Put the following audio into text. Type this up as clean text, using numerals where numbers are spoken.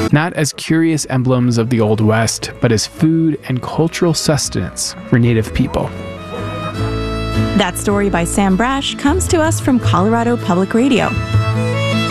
not as curious emblems of the Old West, but as food and cultural sustenance for Native people. That story by Sam Brash comes to us from Colorado Public Radio.